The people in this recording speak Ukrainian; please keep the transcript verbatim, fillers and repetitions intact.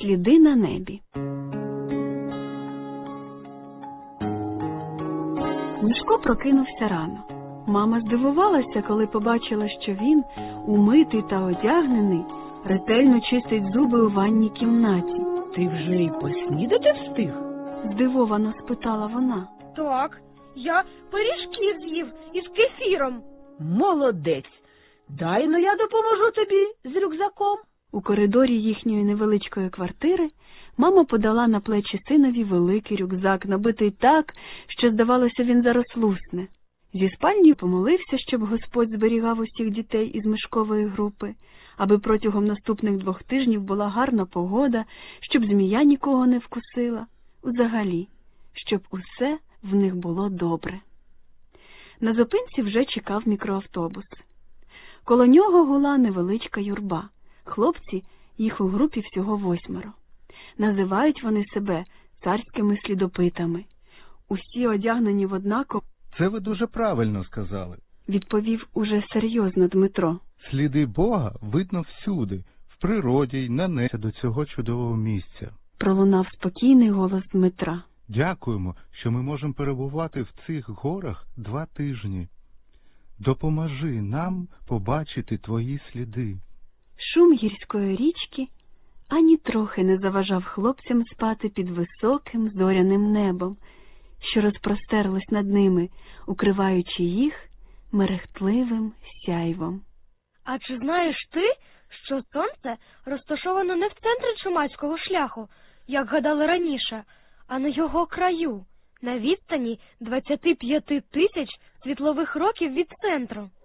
Сліди на небі. Мишко прокинувся рано. Мама здивувалася, коли побачила, що він, умитий та одягнений, ретельно чистить зуби у ванній кімнаті. Ти вже й поснідати встиг? Здивовано спитала вона. Так, я пиріжки з'їв із кефіром. Молодець. Дай, ну я допоможу тобі з рюкзаком. У коридорі їхньої невеличкої квартири мама подала на плечі синові великий рюкзак, набитий так, що, здавалося, він зараз лусне. Зі спальні помолився, щоб Господь зберігав усіх дітей із Мишкової групи, аби протягом наступних двох тижнів була гарна погода, щоб змія нікого не вкусила. Взагалі, щоб усе в них було добре. На зупинці вже чекав мікроавтобус. Коло нього гула невеличка юрба. Хлопці, їх у групі всього восьмеро. Називають вони себе царськими слідопитами. Усі одягнені в однаково. Це ви дуже правильно сказали. Відповів уже серйозно Дмитро. Сліди Бога видно всюди, в природі й на небі до цього чудового місця. Пролунав спокійний голос Дмитра. Дякуємо, що ми можемо перебувати в цих горах два тижні. Допоможи нам побачити твої сліди. Шум гірської річки ані трохи не заважав хлопцям спати під високим зоряним небом, що розпростерлось над ними, укриваючи їх мерехтливим сяйвом. А чи знаєш ти, що сонце розташовано не в центрі Чумацького шляху, як гадали раніше, а на його краю, на відстані двадцяти п'яти тисяч світлових років від центру?